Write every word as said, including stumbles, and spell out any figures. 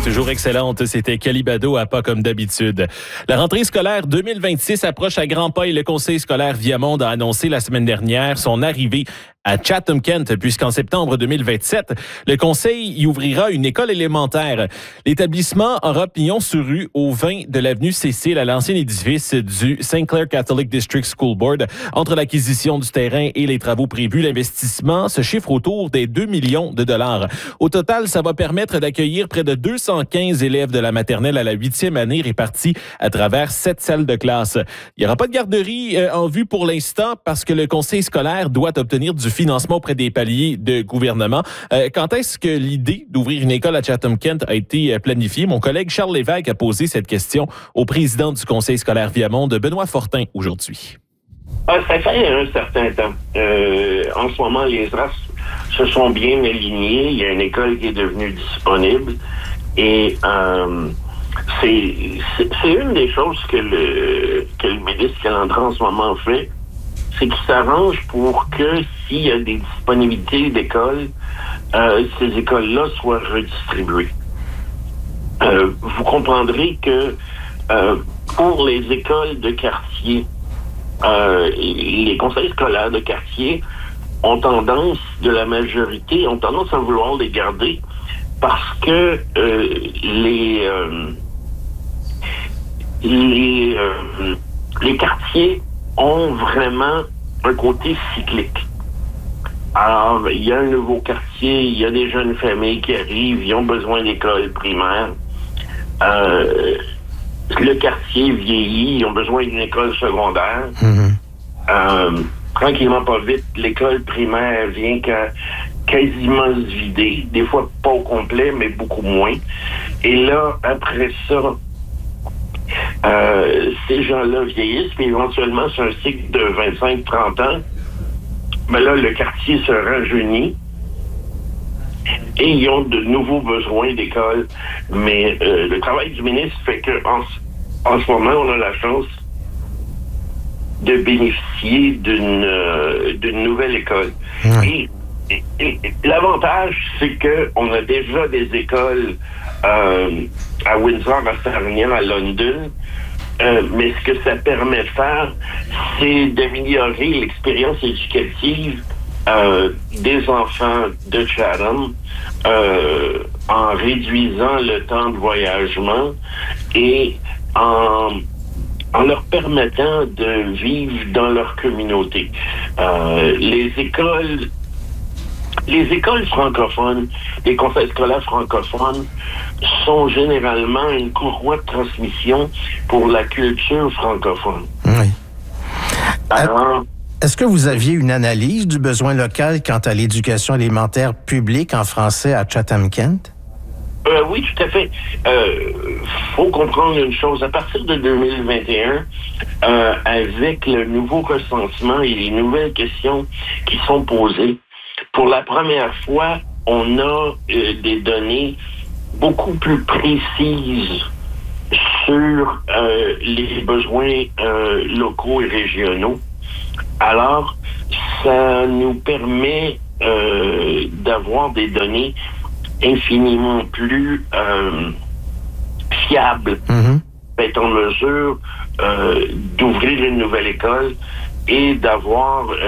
toujours excellente. C'était Calibado à pas comme d'habitude. La rentrée scolaire deux mille vingt-six approche à grands pas et le Conseil scolaire Viamonde a annoncé la semaine dernière son arrivée à Chatham-Kent, puisqu'en septembre deux mille vingt-sept, le Conseil y ouvrira une école élémentaire. L'établissement aura pignon sur rue au vingt de l'avenue Cécile, à l'ancien édifice du Saint Clair Catholic District School Board. Entre l'acquisition du terrain et les travaux prévus, l'investissement se chiffre autour des deux millions de dollars. Au total, ça va permettre d'accueillir près de deux cent quinze élèves de la maternelle à la huitième année répartis à travers sept salles de classe. Il n'y aura pas de garderie euh, en vue pour l'instant parce que le Conseil scolaire doit obtenir du financement auprès des paliers de gouvernement. Euh, quand est-ce que l'idée d'ouvrir une école à Chatham-Kent a été planifiée? Mon collègue Charles Lévesque a posé cette question au président du Conseil scolaire Viamonde, Benoît Fortin, aujourd'hui. Ah, ça fait un certain temps. Euh, en ce moment, les astres se sont bien alignés. Il y a une école qui est devenue disponible. Et euh, c'est, c'est, c'est une des choses que le, que le ministre Calandra en ce moment fait. C'est qu'il s'arrange pour que s'il y a des disponibilités d'écoles, euh, ces écoles-là soient redistribuées. Euh, vous comprendrez que euh, pour les écoles de quartier, euh, les conseils scolaires de quartier ont tendance, de la majorité, ont tendance à vouloir les garder parce que euh, les euh, les euh, les quartiers ont vraiment un côté cyclique. Alors, il y a un nouveau quartier, il y a des jeunes familles qui arrivent, ils ont besoin d'écoles primaires. Euh, le quartier vieillit, ils ont besoin d'une école secondaire. Mm-hmm. Euh, tranquillement, pas vite, l'école primaire vient qu'à quasiment se vider. Des fois, pas au complet, mais beaucoup moins. Et là, après ça, Euh, ces gens-là vieillissent, puis éventuellement, c'est un cycle de vingt-cinq à trente ans. Mais là, le quartier se rajeunit et ils ont de nouveaux besoins d'école. Mais euh, le travail du ministre fait qu'en en ce moment, on a la chance de bénéficier d'une, euh, d'une nouvelle école. Mmh. Et, et, et l'avantage, c'est qu'on a déjà des écoles euh, à Windsor, à Sarnia, à London. Euh, mais ce que ça permet de faire, c'est d'améliorer l'expérience éducative euh, des enfants de Chatham euh, en réduisant le temps de voyagement et en, en leur permettant de vivre dans leur communauté. Euh, les écoles Les écoles francophones, les conseils scolaires francophones sont généralement une courroie de transmission pour la culture francophone. Oui. Alors, est-ce que vous aviez une analyse du besoin local quant à l'éducation élémentaire publique en français à Chatham-Kent? Euh, oui, tout à fait. Euh, faut comprendre une chose. À partir de deux mille vingt et un, euh, avec le nouveau recensement et les nouvelles questions qui sont posées, pour la première fois, on a euh, des données beaucoup plus précises sur euh, les besoins euh, locaux et régionaux. Alors, ça nous permet euh, d'avoir des données infiniment plus euh, fiables, mm-hmm. être en mesure euh, d'ouvrir une nouvelle école et d'avoir